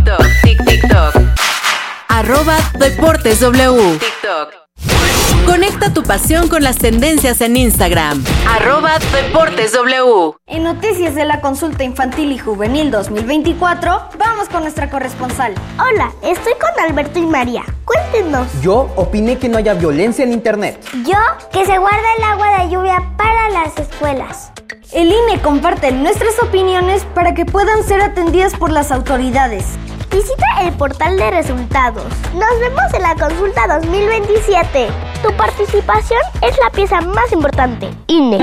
@DeportesW. Conecta tu pasión con las tendencias en Instagram. @DeportesW. En noticias de la consulta infantil y juvenil 2024, vamos con nuestra corresponsal. Hola, estoy con Alberto y María. Cuéntenos. Yo opiné que no haya violencia en internet. Yo, que se guarda el agua de lluvia para las escuelas. El INE comparte nuestras opiniones para que puedan ser atendidas por las autoridades. Visita el portal de resultados. Nos vemos en la consulta 2027. Tu participación es la pieza más importante. INE.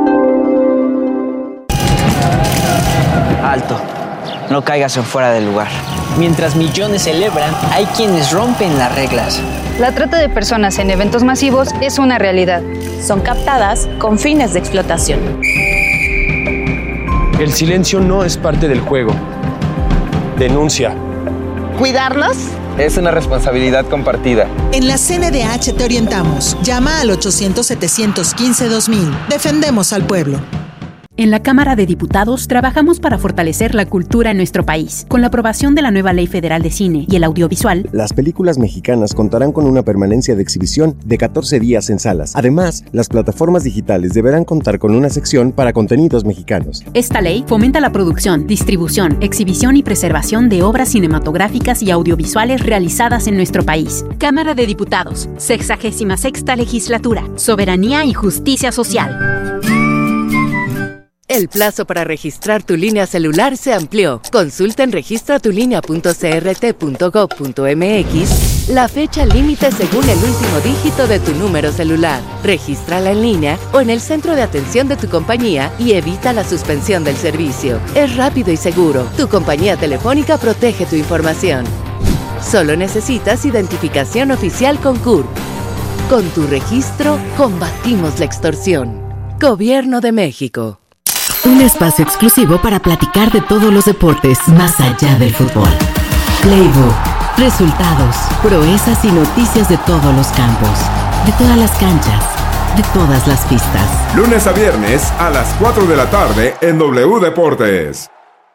Alto. No caigas en fuera del lugar. Mientras millones celebran, hay quienes rompen las reglas. La trata de personas en eventos masivos es una realidad. Son captadas con fines de explotación. El silencio no es parte del juego. Denuncia. ¿Cuidarnos? Es una responsabilidad compartida. En la CNDH te orientamos. Llama al 800-715-2000. Defendemos al pueblo. En la Cámara de Diputados trabajamos para fortalecer la cultura en nuestro país. Con la aprobación de la nueva Ley Federal de Cine y el Audiovisual, las películas mexicanas contarán con una permanencia de exhibición de 14 días en salas. Además, las plataformas digitales deberán contar con una sección para contenidos mexicanos. Esta ley fomenta la producción, distribución, exhibición y preservación de obras cinematográficas y audiovisuales realizadas en nuestro país. Cámara de Diputados, 66ª Legislatura, Soberanía y Justicia Social. El plazo para registrar tu línea celular se amplió. Consulta en registratulinea.crt.gov.mx la fecha límite según el último dígito de tu número celular. Regístrala en línea o en el centro de atención de tu compañía y evita la suspensión del servicio. Es rápido y seguro. Tu compañía telefónica protege tu información. Solo necesitas identificación oficial con CURP. Con tu registro, combatimos la extorsión. Gobierno de México. Un espacio exclusivo para platicar de todos los deportes más allá del fútbol. Playbook, resultados, proezas y noticias de todos los campos, de todas las canchas, de todas las pistas. Lunes a viernes a las 4 de la tarde en W Deportes.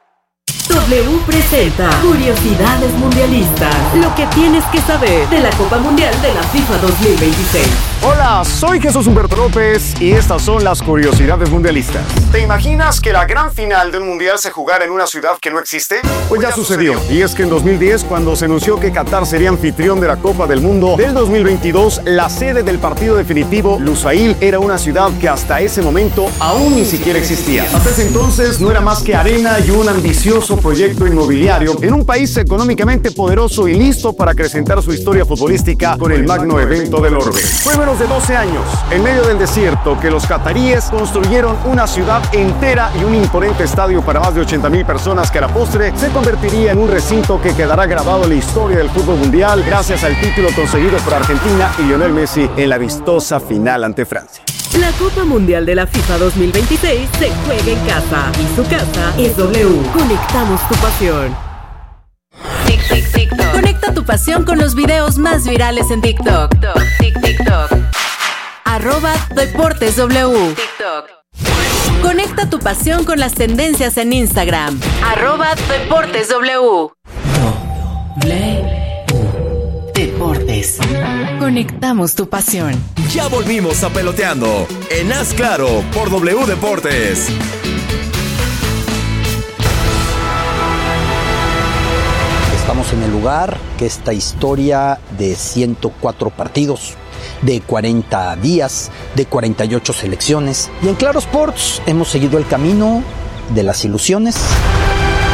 W presenta Curiosidades Mundialistas. Lo que tienes que saber de la Copa Mundial de la FIFA 2026. Hola, soy Jesús Humberto López y estas son las Curiosidades Mundialistas. ¿Te imaginas que la gran final de un mundial se jugara en una ciudad que no existe? Pues ya sucedió. Y es que en 2010, cuando se anunció que Qatar sería anfitrión de la Copa del Mundo del 2022, la sede del partido definitivo, Lusail, era una ciudad que hasta ese momento aún ni siquiera existía. Hasta ese entonces no era más que arena y un ambicioso proyecto inmobiliario en un país económicamente poderoso y listo para acrecentar su historia futbolística con el magno evento del orbe. Fue menos de 12 años, en medio del desierto, que los cataríes construyeron una ciudad entera y un imponente estadio para más de 80,000 personas que a la postre se convertiría en un recinto que quedará grabado en la historia del fútbol mundial gracias al título conseguido por Argentina y Lionel Messi en la vistosa final ante Francia. La Copa Mundial de la FIFA 2026 se juega en casa y su casa es W. Conectamos tu pasión. TikTok. Conecta tu pasión con los videos más virales en TikTok. TikTok. @DeportesW. TikTok. Conecta tu pasión con las tendencias en Instagram. @DeportesW. Deportes. Conectamos tu pasión. Ya volvimos a Peloteando en Haz Claro por W Deportes. Estamos en el lugar que esta historia de 104 partidos, de 40 días, de 48 selecciones. Y en Claro Sports hemos seguido el camino de las ilusiones